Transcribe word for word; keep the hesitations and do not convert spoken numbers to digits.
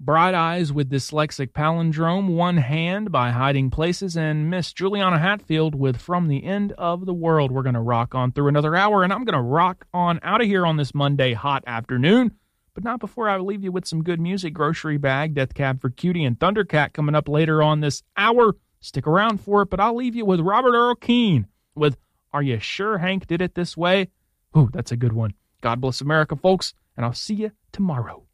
Bright Eyes with Dyslexic Palindrome, One Hand by Hiding Places, and Miss Juliana Hatfield with From the End of the World. We're going to rock on through another hour, and I'm going to rock on out of here on this Monday hot afternoon. But not before I leave you with some good music. Grocery Bag, Death Cab for Cutie, and Thundercat coming up later on this hour. Stick around for it, but I'll leave you with Robert Earl Keen with Are You Sure Hank Did It This Way? Ooh, that's a good one. God bless America, folks, and I'll see you tomorrow.